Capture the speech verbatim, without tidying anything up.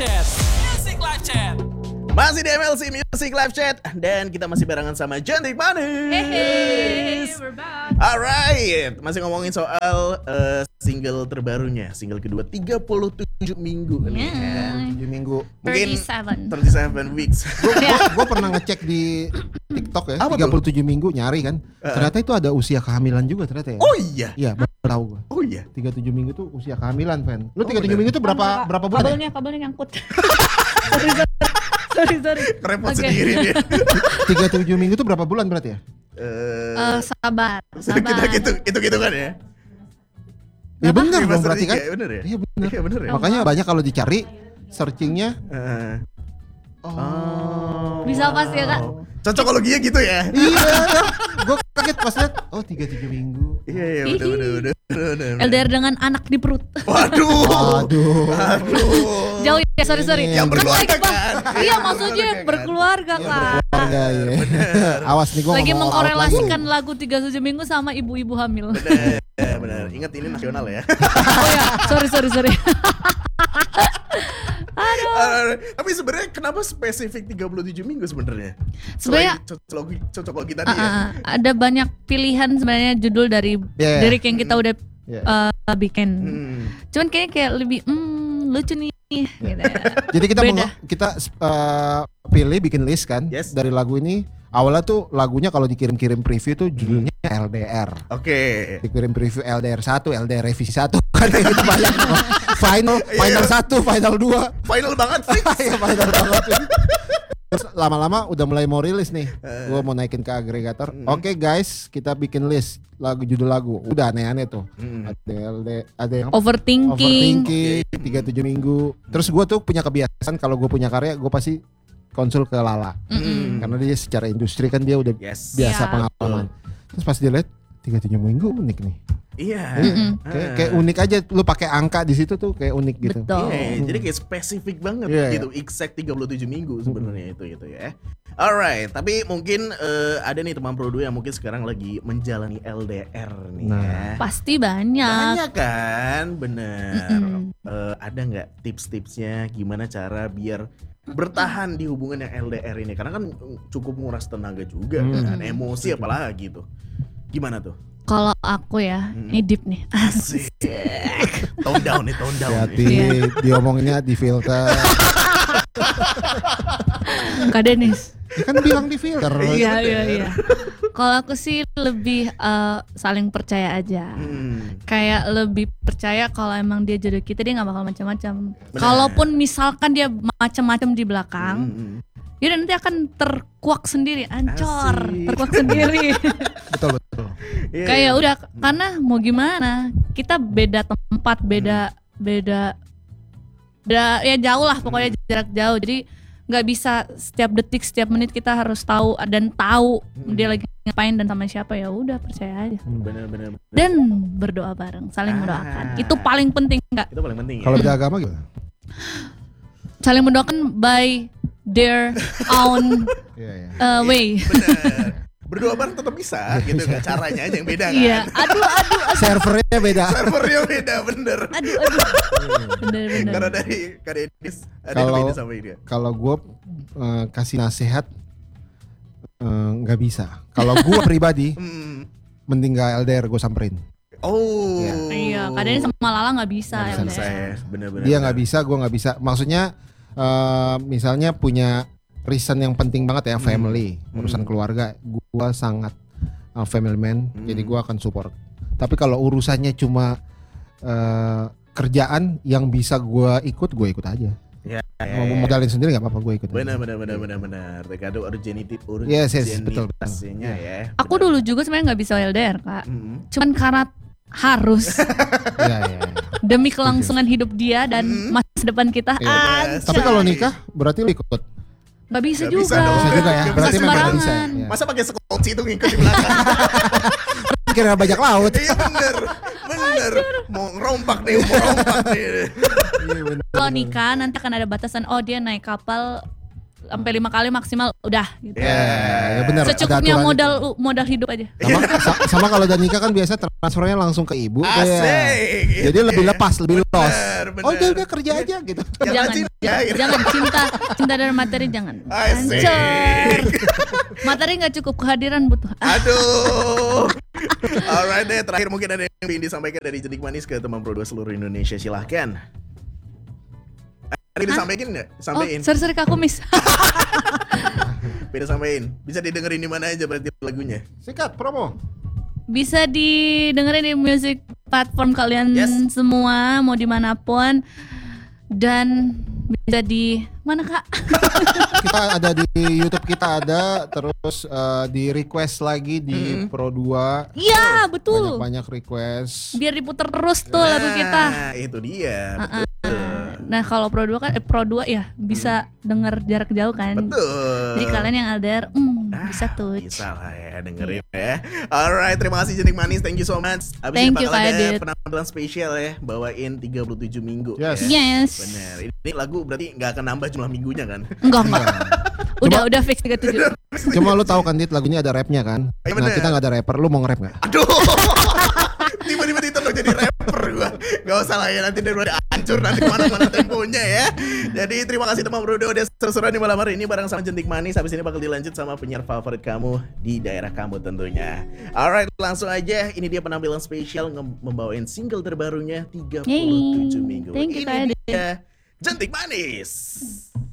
Chat. Music Live Chat. Masih di M L C Music Live Chat dan kita masih barengan sama Cantik Manis. Hey, we're back. Alright, masih ngomongin soal uh, single terbarunya, single kedua tiga puluh tujuh minggu nih Yeah. kan. tujuh minggu. Mungkin thirty-seven. tiga puluh tujuh weeks. Gue pernah ngecek di TikTok ya, Apa tiga puluh tujuh minggu nyari kan. Uh. Ternyata itu ada usia kehamilan juga ternyata ya. Oh iya. Iya, baru tahu gue. Oh iya. tiga puluh tujuh minggu tuh usia kehamilan, Fan. Lu Oh, tiga puluh tujuh bener. minggu tuh berapa Kabel- berapa bulan? Ya? Kabelnya, kabelnya nyangkut. sorry, sorry, sorry, sorry. Repot Oke. sendiri dia. tiga puluh tujuh minggu tuh berapa bulan berarti ya? Eh, Eh, sabar, sabar. kita gitu itu gitu kan ya. Ya benar Lima dong berarti kan. tiga, bener ya? Iya benar. Iya bener ya. Makanya banyak kalau dicari searchingnya. Eh, Oh. Bisa pas ya, Kak? Cocokologinya gitu ya. Iya, gue kaget pas lihat. Oh tiga puluh tujuh minggu. Iya iya betul betul betul. betul, L D R dengan anak di perut. Waduh. Aduh. Aduh. Jauh ya, sorry, sorry. Yang berkeluarga Baik, Bang. kan? Iya, Yang maksudnya berkeluarga kan? berkeluarga, Kak. Keluarga ya. Awas nih gue Lagi ngomong out mengkorelasikan lagu tiga puluh tujuh minggu sama ibu-ibu hamil. Benar, benar. Ingat ini nasional ya. Oh ya, sorry, sorry, sorry. Uh, tapi sebenarnya kenapa spesifik tiga puluh tujuh minggu sebenarnya? Sebenarnya- Selain cocokologi cocokologi tadi Ah, ya. ah, ada banyak pilihan sebenarnya judul dari Yeah. lirik yang kita udah Yeah. eh, bikin. Hmm. Cuman kayaknya kayak lebih hmm, lucu nih gitu ya. Jadi kita Beda. mau kita uh, pilih bikin list kan Yes. dari lagu ini. Awalnya tuh lagunya kalau dikirim-kirim preview tuh judulnya L D R. Oke. Dikirim preview L D R satu, L D R revisi satu kan kayak gitu banyak. Final, final satu, final dua. Final banget fix. Ya final banget. Terus lama-lama udah mulai mau rilis nih. Eh. Gue mau naikin ke agregator. Hmm. Oke guys, kita bikin list lagu judul lagu. Udah aneh-aneh tuh. Hmm. Ada L D, ada yang Overthinking. overthinking tiga puluh tujuh minggu. Terus gue tuh punya kebiasaan kalau gue punya karya gue pasti konsul ke Lala. Mm-mm. Karena dia secara industri kan dia udah Yes. biasa Iya. pengalaman. Terus pas dia lihat tiga puluh tujuh minggu unik nih. Iya. Mm-mm. Kayak, Ah. kayak unik aja lu pakai angka di situ tuh kayak unik gitu. Betul. Iya, jadi kayak spesifik banget Iya, gitu, exact tiga puluh tujuh minggu sebenarnya itu itu ya. Alright, tapi mungkin eh, ada nih teman Prodo yang mungkin sekarang lagi menjalani L D R nih Nah. ya. Pasti banyak. Banyak kan, bener. Mm-mm. Eh, ada nggak tips-tipsnya gimana cara biar bertahan di hubungan yang L D R ini? Karena kan cukup nguras tenaga juga Hmm. kan, emosi apalagi tuh. Gimana tuh? Kalau aku ya, Mm. ini deep nih. Asik. Tone down nih, tone down Hati-hati nih. diomonginnya di filter. Kak Denis. Dia kan bilang di filter. Iya, iya, iya. Kalau aku sih lebih eh, saling percaya aja. Hmm. Kayak lebih percaya kalau emang dia jodoh kita, dia nggak bakal macam-macam. Benar. Kalaupun misalkan dia macam-macam di belakang, Hmm. ya nanti akan terkuak sendiri, ancor, Asik. terkuak sendiri. Betul betul. Iya, Kayak iya. udah, karena mau gimana, kita beda tempat, beda, beda, beda, ya jauh lah pokoknya jarak jauh. Jadi nggak bisa setiap detik, setiap menit kita harus tahu dan tahu Hmm. dia lagi ngapain dan sama siapa. Ya udah percaya aja Bener-bener. dan berdoa bareng, saling Ah. mendoakan. Itu paling penting, nggak? Itu paling penting ya. Kalau beda agama gimana? Saling mendoakan by their own Iya iya. uh, way. Bener. Berdoa bareng tetap bisa gitu kan, caranya aja yang beda kan. Iya, aduh, aduh, aduh, Servernya beda. Servernya beda bener. aduh, aduh. Bener, bener. Karena dari Kak Denis ada Kalau- yang beda sama dia. Kalau gue uh, kasih nasihat uh, nggak bisa. Kalau gue pribadi Hmm. mending gak L D R gue samperin. Oh. Iya, kadang sama Lala nggak bisa. Nggak ya bisa, udah. Saya bener-bener. Dia nggak bisa, gue nggak bisa. Maksudnya uh, misalnya punya reason yang penting banget ya, Hmm. family, urusan Hmm. keluarga. Gue sangat uh, family man, Hmm. jadi gue akan support. Tapi kalau urusannya cuma uh, kerjaan yang bisa gue ikut, gue ikut aja. Ya, Mau modalin sendiri nggak apa-apa, gue ikut. aja. Benar benar benar benar benar. Terkadang urgenity urgency. Yes, yes, betul, betul. ya. Aku dulu juga sebenarnya nggak bisa L D R, Kak. Hmm. Cuman karena harus Iya, iya, iya. demi kelangsungan hidup dia dan Hmm. masa depan kita. Iya. Anjay. Tapi kalau nikah berarti lu ikut. nggak bisa Nggak juga. bisa dong. Bisa juga ya. Nggak Berarti bisa memang nggak bisa. sembarangan. Ya. Masa pakai sekunci itu ngikut di belakang? Kira bajak laut. Iya bener, bener. Mau ngerompak nih, mau ngerompak nih. Iya bener. Kalau nikah nanti akan ada batasan. Oh, dia naik kapal sampai lima kali maksimal udah gitu. Ya, Ya, benar. Secukupnya ada aturan modal itu. modal hidup aja. Sama, sa- sama kalau udah nikah kan biasa transfernya langsung ke ibu. Asik. Kayak. Jadi lebih lepas, lebih los. Bener, Oh udah bener. udah kerja aja gitu. Jangan Jangan, cinta, ya, gitu. jangan cinta, cinta dan materi jangan. Asik. Hancur. Materi nggak cukup, kehadiran butuh. Ah, Aduh. Alright deh, terakhir mungkin ada yang ingin disampaikan dari Jentik Manis ke teman Pro dua seluruh Indonesia, silahkan. Ada disampaikan nggak? oh, Sampaikan. sorry sorry Kak Kumis. Beda sampaikan. Bisa didengerin di mana aja berarti lagunya. Sikat promo. Bisa didengerin di music platform kalian Yes. semua, mau dimanapun, dan bisa di mana Kak? Kita ada di YouTube, kita ada terus eh, di request lagi di Mm-mm. Pro dua. Iya betul. Banyak-banyak request. Biar diputer terus tuh lagu kita. Nah, itu dia. Uh-uh. Betul. Nah kalau Pro dua kan, eh, Pro dua ya bisa denger jarak jauh kan. Betul. Jadi kalian yang L D R, hmm, Ah, bisa tuh. Bisa lah ya dengerin ya. Alright, terima kasih Jentik Manis, thank you so much. Abis Thank ini you, bakal Kak ada Adit. penampilan spesial ya, bawain tiga puluh tujuh minggu. Yes. ya. Yes. Bener. Ini lagu berarti nggak akan nambah jumlah minggunya kan? Enggak enggak. Udah udah fix tiga puluh tujuh. Cuma lu tahu kan Dit, lagunya ada rapnya kan? Iya, Nah bener. kita nggak ada rapper, lu mau nge-rap nggak? Aduh. Tiba-tiba ditolong jadi rapper gua. Gak usah lah ya, nanti daripada hancur nanti kemana-mana temponya ya. Jadi terima kasih teman Bro udah seru-seruan di malam hari ini bareng sama Jentik Manis. Habis ini bakal dilanjut sama penyiar favorit kamu di daerah kamu tentunya. Alright, langsung aja. Ini dia penampilan spesial nge- membawain single terbarunya tiga puluh tujuh Yeay. minggu. Thank you, Kak Ini Adit. dia Jentik Manis.